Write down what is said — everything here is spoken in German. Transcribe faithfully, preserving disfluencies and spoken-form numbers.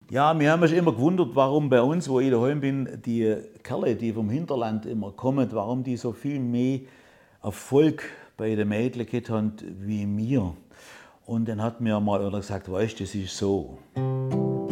Ja, wir haben uns immer gewundert, warum bei uns, wo ich daheim bin, die Kerle, die vom Hinterland immer kommen, warum die so viel mehr Erfolg bei den Mädchen gehabt haben wie mir. Und dann hat mir mal einer gesagt, weißt du, das ist so.